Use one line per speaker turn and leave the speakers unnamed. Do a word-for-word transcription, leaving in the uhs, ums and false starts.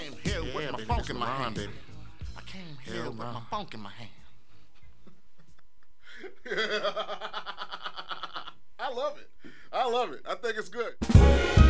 came here
Yeah,
with my
baby,
funk
this
in my
Ron,
hand.
baby.
I came here
Hell
with
no.
my funk in my hand. I love it. I love it. I think it's good.